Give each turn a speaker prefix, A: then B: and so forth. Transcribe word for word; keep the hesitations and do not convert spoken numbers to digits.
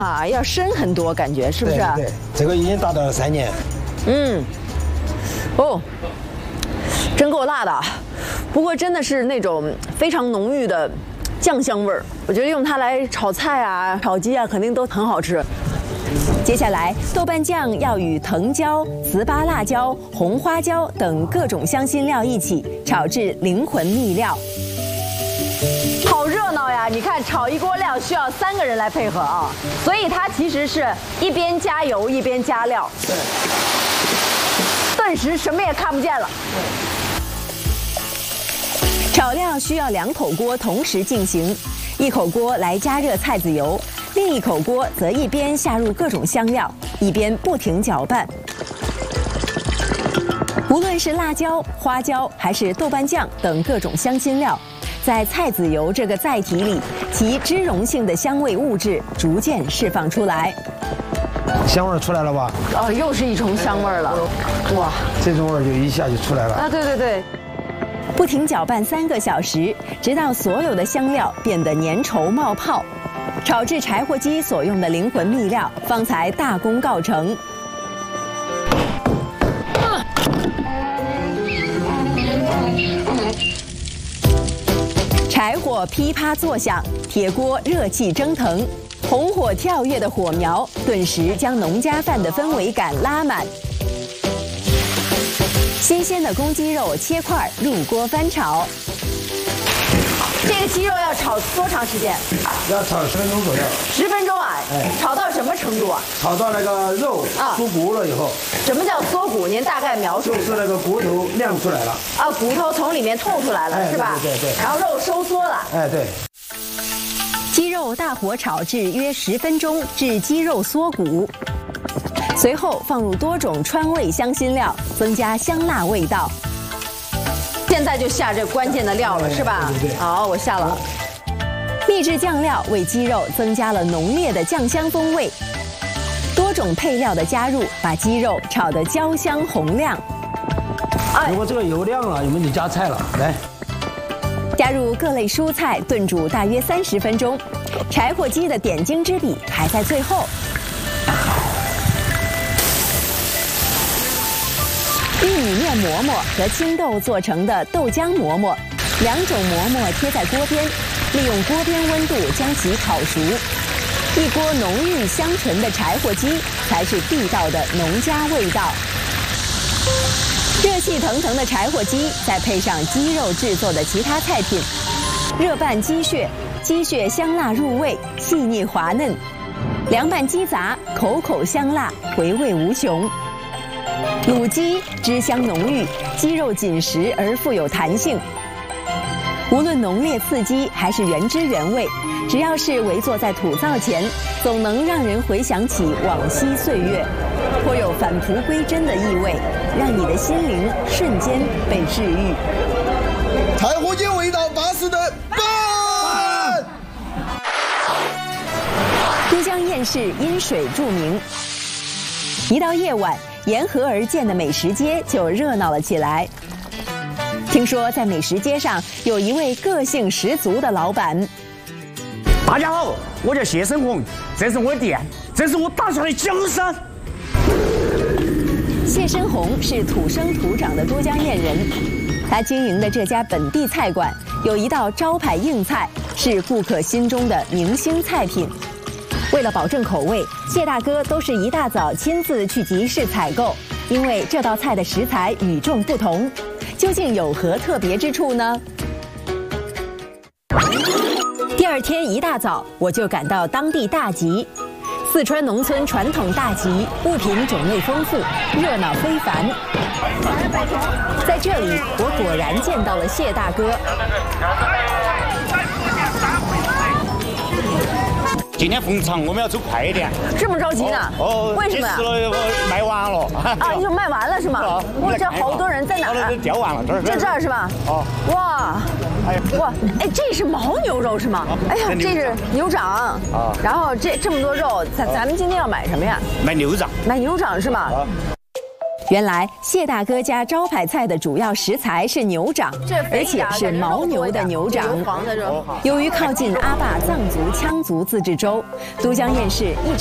A: 啊，要深很多，感觉是不是？
B: 对，对这个已经达到了三年。
A: 嗯，哦，真够辣的，不过真的是那种非常浓郁的酱香味儿，我觉得用它来炒菜啊、炒鸡啊，肯定都很好吃。接下来，豆瓣酱要与藤椒、糍粑辣椒、红花椒等各种香辛料一起炒至灵魂秘料。好热闹呀！你看，炒一锅料需要三个人来配合啊，所以它其实是一边加油一边加料。对。顿时什么也看不见了。炒料需要两口锅同时进行，一口锅来加热菜籽油。另一口锅则一边下入各种香料，一边不停搅拌。无论是辣椒、花椒还是豆瓣酱等各种香辛料，在菜籽油这个载体里，其脂溶性的香味物质逐渐释放出来。
B: 香味出来了吧？
A: 哦，又是一重香味了。哇，
B: 这种味儿就一下就出来了。
A: 啊，对对对。不停搅拌三个小时，直到所有的香料变得粘稠冒泡。炒制柴火鸡所用的灵魂秘料，方才大功告成。柴火噼啪作响，铁锅热气蒸腾，红火跳跃的火苗顿时将农家饭的氛围感拉满。新鲜的公鸡肉切块入锅翻炒。这个鸡肉要炒多长时间？
B: 要炒十分钟左右。
A: 十分钟啊？
B: 哎，
A: 炒到什么程度啊？
B: 炒到那个肉酥骨了以后。
A: 什么叫缩骨？您大概描述。
B: 就是那个骨头亮出来了。
A: 啊，骨头从里面透出来了，
B: 哎、
A: 是吧？
B: 对对对。
A: 然后肉收缩了。
B: 哎，对。
A: 鸡肉大火炒制约十分钟，至鸡肉缩骨。随后放入多种川味香辛料，增加香辣味道。现在就下这关键的料了，是吧？
B: 对对对。
A: 好，我下了。秘制酱料为鸡肉增加了浓烈的酱香风味。多种配料的加入，把鸡肉炒得焦香红亮。
B: 如果这个油亮了，我们就加菜了。来，
A: 加入各类蔬菜，炖煮大约三十分钟。柴火鸡的点睛之笔还在最后。玉米面馍馍和青豆做成的豆浆馍馍，两种馍馍贴在锅边，利用锅边温度将其烤熟。一锅浓郁香醇的柴火鸡才是地道的农家味道。热气腾腾的柴火鸡，再配上鸡肉制作的其他菜品，热拌鸡血，鸡血香辣入味，细腻滑嫩；凉拌鸡杂，口口香辣，回味无穷。卤鸡汁香浓郁，鸡肉紧实而富有弹性。无论浓烈刺激还是原汁原味，只要是围坐在土灶前，总能让人回想起往昔岁月，颇有返璞归真的意味，让你的心灵瞬间被治愈。
C: 柴火鸡味道巴适的棒！
A: 都江堰市因水著名，一到夜晚，沿河而建的美食街就热闹了起来。听说在美食街上有一位个性十足的老板。
D: 大家好，我叫谢生红，这是我的店，这是我打下的江山。
A: 谢生红是土生土长的都江堰人，他经营的这家本地菜馆有一道招牌硬菜，是顾客心中的明星菜品。为了保证口味，谢大哥都是一大早亲自去集市采购，因为这道菜的食材与众不同。究竟有何特别之处呢？第二天一大早，我就赶到当地大集。四川农村传统大集，物品种类丰富，热闹非凡。在这里，我果然见到了谢大哥。
D: 今天逢场，我们要走快一点。
A: 这么着急呢？
D: 哦，
A: 为什么呀？
D: 卖完了。
A: 啊，就卖完了是吗？哇，这好多人在哪儿？
D: 掉完了，这儿。
A: 在这儿是吧？哦。哇，哎哇，哎，这是牦牛肉是吗？哎呀，这是牛掌啊。然后这这么多肉，咱咱们今天要买什么呀？
D: 买牛掌。
A: 买牛掌是吗？ 原来谢大哥家招牌菜的主要食材是牛掌，而且是牦牛的牛掌。由于靠近阿坝藏族羌族自治州，都江堰市一直